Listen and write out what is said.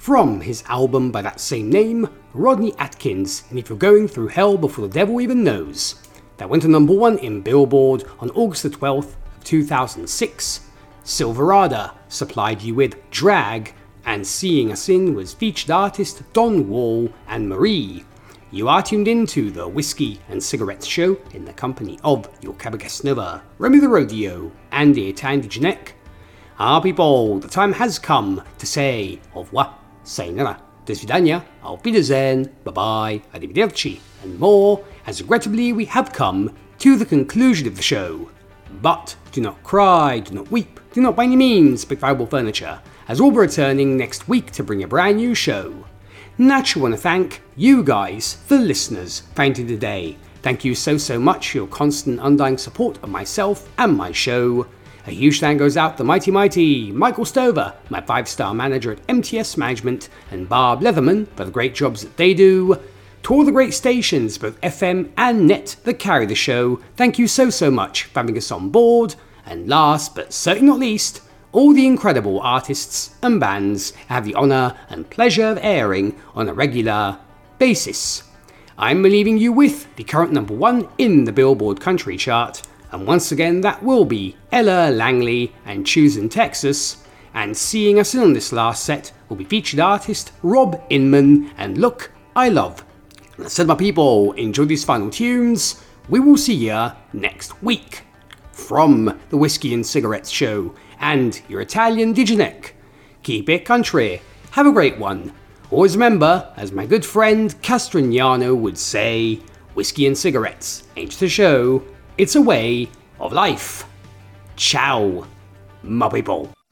From his album by that same name, Rodney Atkins, and If You're Going Through Hell Before the Devil Even Knows. That went to number 1 in Billboard on August the 12th of 2006. Silverado supplied you with Drag, and Seeing a Sin was featured artist Don Wall and Marie. You are tuned into the Whiskey and Cigarettes Show in the company of your Cabagasnova, Remy the Rodeo, and the Italian Dijanek. People, the time has come to say au revoir, sayonara, do svidania, auf Wiedersehen, bye-bye, arrivederci, and more, as regrettably we have come to the conclusion of the show. But do not cry, do not weep, do not by any means pick valuable furniture, as we'll be returning next week to bring a brand new show. Naturally want to thank you guys, the listeners, for today. Thank you so much for your constant undying support of myself and my show. A huge thank goes out to mighty Michael Stover, my 5-star manager at MTS Management, and Barb Leatherman for the great jobs that they do. To all the great stations, both FM and net, that carry the show, thank you so much for having us on board. And last but certainly not least, all the incredible artists and bands I have the honour and pleasure of airing on a regular basis. I'm leaving you with the current number 1 in the Billboard Country Chart, and once again that will be Ella Langley and Choosing Texas, and Seeing Us In on this last set will be featured artist Rob Inman and Look I Love. And I said, my people, enjoy these final tunes. We will see ya next week. From the Whiskey and Cigarettes Show and your Italian Dijanek, keep it country, have a great one. Always remember, as my good friend Castrignano would say, whiskey and cigarettes ain't just a show, it's a way of life. Ciao, my people.